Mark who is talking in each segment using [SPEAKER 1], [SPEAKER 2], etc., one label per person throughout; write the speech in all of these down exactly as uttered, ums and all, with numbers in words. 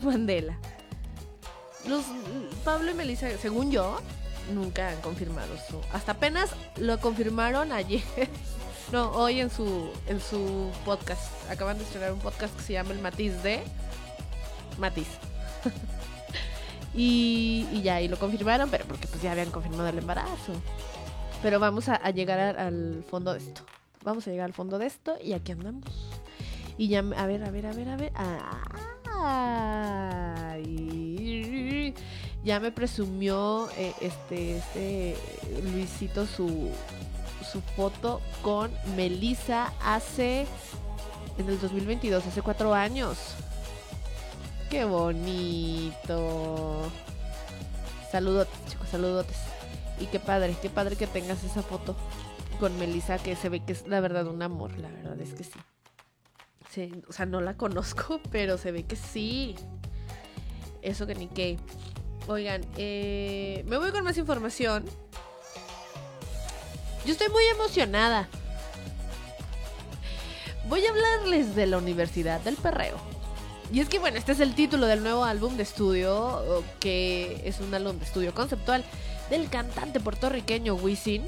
[SPEAKER 1] Mandela. Los Pablo y Melissa, según yo, nunca han confirmado su... Hasta apenas lo confirmaron ayer. No, hoy en su en su podcast. Acaban de estrenar un podcast que se llama El Matiz de... Matiz. y, y ya, y lo confirmaron, pero porque pues ya habían confirmado el embarazo. Pero vamos a, a llegar a, al fondo de esto. Vamos a llegar al fondo de esto y aquí andamos. Y ya, a ver, a ver, a ver, a ver. Ay, ya me presumió eh, este, este Luisito su, su foto con Melissa hace, en el dos mil veintidós, hace cuatro años. ¡Qué bonito! Saludotes, chicos, saludotes. Y qué padre, qué padre que tengas esa foto con Melissa, que se ve que es la verdad un amor, la verdad es que sí. Sí, o sea, no la conozco, pero se ve que sí. Eso que ni qué. Oigan, eh, me voy con más información. Yo estoy muy emocionada. Voy a hablarles de la Universidad del Perreo. Y es que, bueno, este es el título del nuevo álbum de estudio, que es un álbum de estudio conceptual del cantante puertorriqueño Wisin,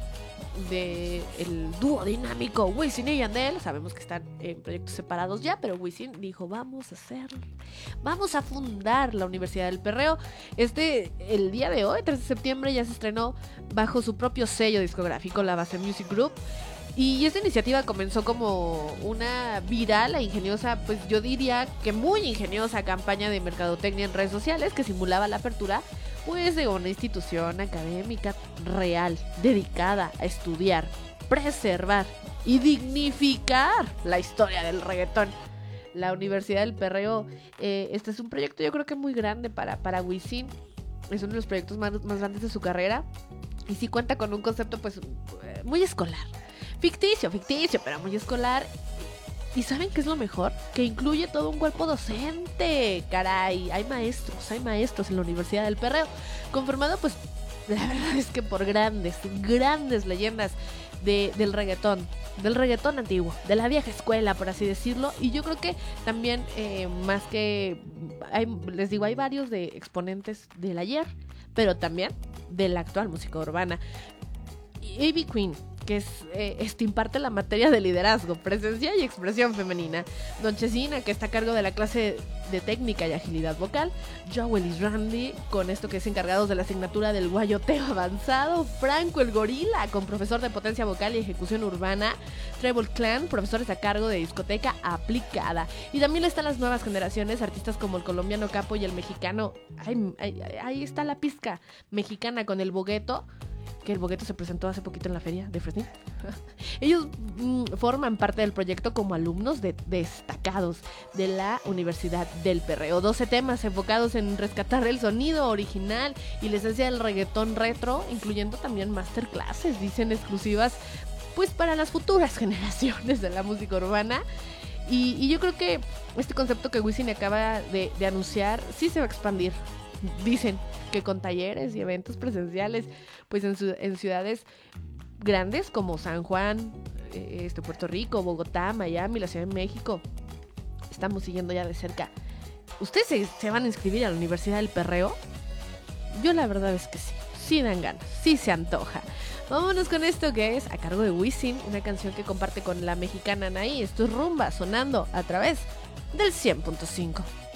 [SPEAKER 1] de el dúo dinámico Wisin y Yandel. Sabemos que están en proyectos separados ya, pero Wisin dijo, vamos a hacer, vamos a fundar la Universidad del Perreo. Este, el día de hoy, tres de septiembre, ya se estrenó bajo su propio sello discográfico, la Base Music Group. Y esta iniciativa comenzó como una viral e ingeniosa, pues yo diría que muy ingeniosa campaña de mercadotecnia en redes sociales que simulaba la apertura pues de una institución académica real, dedicada a estudiar, preservar y dignificar la historia del reggaetón. La Universidad del Perreo, eh, este es un proyecto yo creo que muy grande para, para Wisin. Es uno de los proyectos más, más grandes de su carrera. Y sí cuenta con un concepto pues muy escolar. Ficticio, ficticio, pero muy escolar. ¿Y saben qué es lo mejor? Que incluye todo un cuerpo docente. Caray, hay maestros, hay maestros en la Universidad del Perreo. Conformado pues, la verdad es que por grandes, grandes leyendas de, del reggaetón. Del reggaetón antiguo, de la vieja escuela, por así decirlo. Y yo creo que también, eh, más que... Hay, les digo, hay varios de exponentes del ayer, pero también de la actual música urbana. A B Queen, que es, eh, este imparte la materia de liderazgo, presencia y expresión femenina. Don Chesina, que está a cargo de la clase de técnica y agilidad vocal. Joel y Randy, con esto que es encargados de la asignatura del guayoteo avanzado. Franco el gorila, con profesor de potencia vocal y ejecución urbana. Treble Clan, profesores a cargo de discoteca aplicada. Y también están las nuevas generaciones, artistas como el colombiano Capo y el mexicano. Ay, ay, ahí está la pizca mexicana con el Bogueto, que el Bogueto se presentó hace poquito en la feria de Fresnillo. Ellos mmm, forman parte del proyecto como alumnos de, destacados de la Universidad del Perreo. doce temas enfocados en rescatar el sonido original y la esencia del reggaetón retro, incluyendo también masterclasses, dicen, exclusivas pues para las futuras generaciones de la música urbana. Y, y yo creo que este concepto que Wisin acaba de, de anunciar sí se va a expandir. Dicen que con talleres y eventos presenciales pues en, su, en ciudades grandes como San Juan, eh, este, Puerto Rico, Bogotá, Miami, la Ciudad de México. Estamos siguiendo ya de cerca. ¿Ustedes se, se van a inscribir a la Universidad del Perreo? Yo la verdad es que sí, sí dan ganas, sí se antoja. Vámonos con esto que es a cargo de Wisin, una canción que comparte con la mexicana Anaí. Esto es Rumba, sonando a través del cien punto cinco.